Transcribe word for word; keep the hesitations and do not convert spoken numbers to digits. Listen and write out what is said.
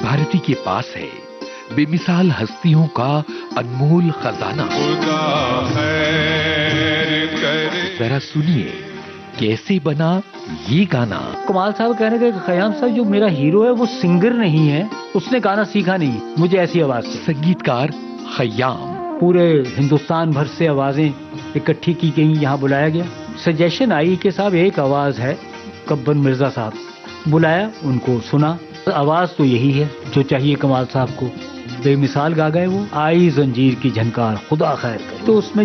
भारती के पास है बेमिसाल हस्तियों का अनमोल खजाना। जरा सुनिए कैसे बना ये गाना। कमाल साहब कहने के खयाम साहब जो मेरा हीरो है वो सिंगर नहीं है, उसने गाना सीखा नहीं, मुझे ऐसी आवाज से। संगीतकार खयाम। पूरे हिंदुस्तान भर से आवाजें इकट्ठी की गई, यहाँ बुलाया गया। सजेशन आई कि साहब एक आवाज है कब्बन मिर्जा साहब, बुलाया, उनको सुना, आवाज तो यही है जो चाहिए कमाल साहब को। बेमिसाल गा गए वो, आई जंजीर की झनकार खुदा खैर करे। तो उसमें